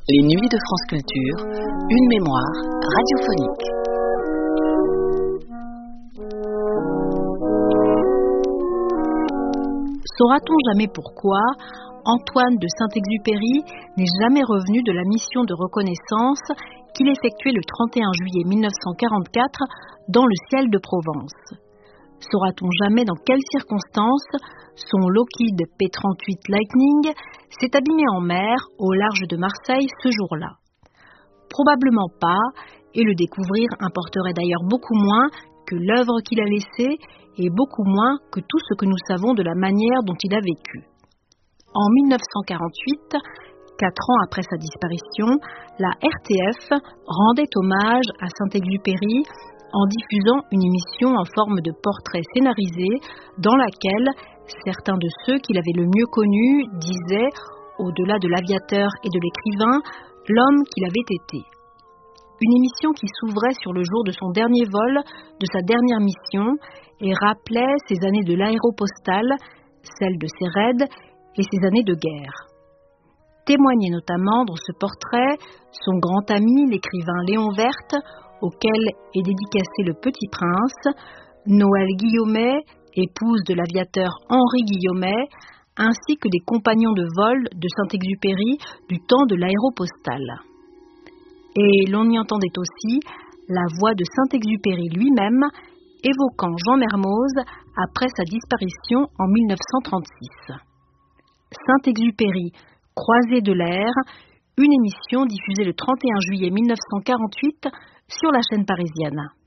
Les Nuits de France Culture, une mémoire radiophonique. Saura-t-on jamais pourquoi Antoine de Saint-Exupéry n'est jamais revenu de la mission de reconnaissance qu'il effectuait le 31 juillet 1944 dans le ciel de Provence? Saura-t-on jamais dans quelles circonstances son Lockheed P-38 Lightning s'est abîmé en mer au large de Marseille ce jour-là? Probablement pas, et le découvrir importerait d'ailleurs beaucoup moins que l'œuvre qu'il a laissée et beaucoup moins que tout ce que nous savons de la manière dont il a vécu. En 1948, 4 ans après sa disparition, la RTF rendait hommage à Saint-Exupéry en diffusant une émission en forme de portrait scénarisé dans laquelle certains de ceux qu'il avait le mieux connus disaient, au-delà de l'aviateur et de l'écrivain, l'homme qu'il avait été. Une émission qui s'ouvrait sur le jour de son dernier vol, de sa dernière mission, et rappelait ses années de l'aéropostale, celles de ses raids et ses années de guerre. Témoignait notamment dans ce portrait son grand ami, l'écrivain Léon Werth, auquel est dédicacé Le Petit Prince, Noël Guillaumet, épouse de l'aviateur Henri Guillaumet, ainsi que des compagnons de vol de Saint-Exupéry du temps de l'aéropostale. Et l'on y entendait aussi la voix de Saint-Exupéry lui-même, évoquant Jean Mermoz après sa disparition en 1936. Saint-Exupéry, Croisée de l'air, une émission diffusée le 31 juillet 1948 sur la chaîne parisienne.